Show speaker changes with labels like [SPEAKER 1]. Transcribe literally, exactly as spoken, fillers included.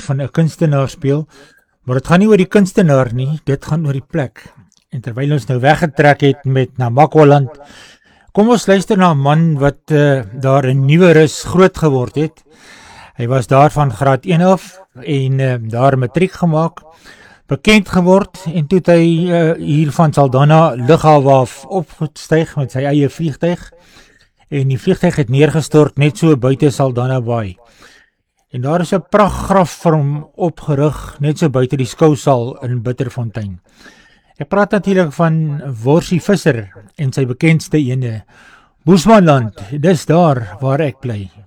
[SPEAKER 1] van 'n kunstenaar speel, maar dit gaan nie oor die kunstenaar nie, dit gaan oor die plek. En terwyl ons nou weggetrek het met Namakwa-land, kom ons luister na 'n man wat uh, daar in Nieuwerus groot geword het. Hy was daar van graad een af en uh, daar matriek gemaak, bekend geword en toe het hy uh, hier van Saldanha lughawe af opgestyg met sy eie vliegtuig en die vliegtuig het neergestort net so buite Saldanha Baai. En daar is 'n prachtgraf vir hom opgerig net so buite die skousaal in Bitterfontein. Ek praat natuurlik van Worsie Visser en sy bekendste ene, Boesmanland, dis daar waar ek bly.